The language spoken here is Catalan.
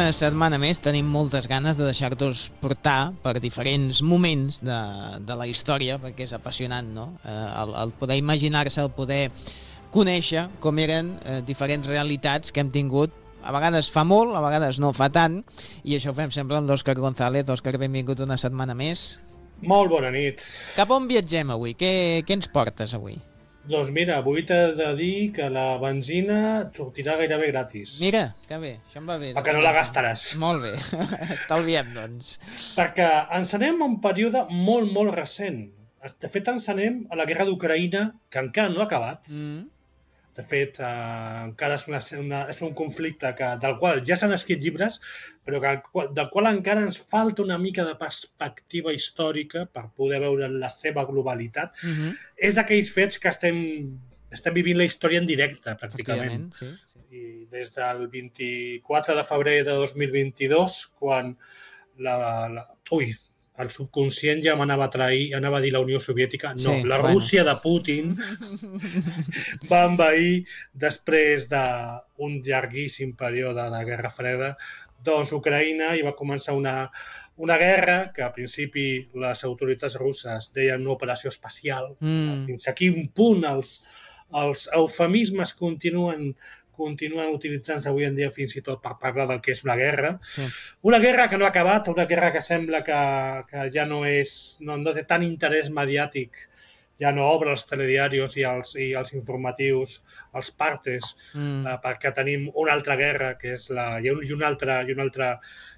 setmana més tenim moltes ganes de deixar-nos portar per diferents moments de la història, perquè és apassionant, no? El poder imaginar-se, el poder conèixer com eren diferents realitats que hem tingut. A vegades fa molt, a vegades no fa tant, i això ho fem sempre amb l'Òscar González. Òscar, benvingut una setmana més. Molt bona nit. Cap on viatgem avui? Què ens portes avui? Doncs mira, avui t'he de dir que la benzina sortirà gairebé gratis. Mira, que bé, això em va bé. Perquè no la gastaràs. Molt bé, estalviem, doncs. Perquè ens anem a un període molt, molt recent. De fet, ens anem a la guerra d'Ucraïna, que encara no ha acabat. De fet, encara és un conflicte del qual ja s'han escrit llibres, però del qual encara ens falta una mica de perspectiva històrica per poder veure la seva globalitat. És d'aquells fets que estem vivint la història en directe, pràcticament. Sí. I des del 24 de febrer de 2022, quan el subconscient ja m'anava a trair, anava a dir la Unió Soviètica. No, Sí, la Rússia de Putin va envair després d'un llarguíssim període de Guerra Freda, doncs Ucraïna, i va començar una guerra que al principi les autoritats russes deien una operació espacial. Fins a quin punt els eufemismes continuen utilitzant-se avui en dia fins i tot per parlar del que és una guerra. Sí. Una guerra que no ha acabat, una guerra que sembla que ja no té tant interès mediàtic, ja no obre els telediaris i els informatius, els partes, perquè tenim una altra guerra, que és